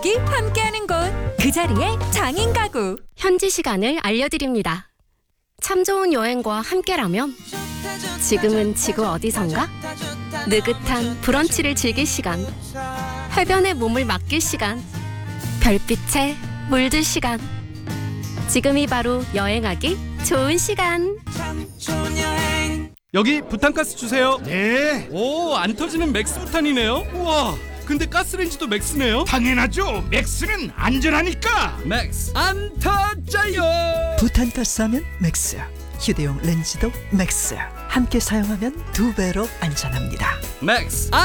함께하는 곳, 그 자리에 장인 가구. 현지 시간을 알려드립니다. 참 좋은 여행과 함께라면 지금은 지구 어디선가? 느긋한 브런치를 즐길 시간, 해변에 몸을 맡길 시간, 별빛에 물들 시간. 지금이 바로 여행하기 좋은 시간. 여기 부탄가스 주세요. 네, 오, 안 터지는 맥스 부탄이네요. 우와, 근데 가스레인지도 맥스네요. 당연하죠. 맥스는 안전하니까. 맥스 안 터져요. 부탄가스 하면 맥스, 휴대용 렌즈도 맥스. 함께 사용하면 2배로 안전합니다. 맥스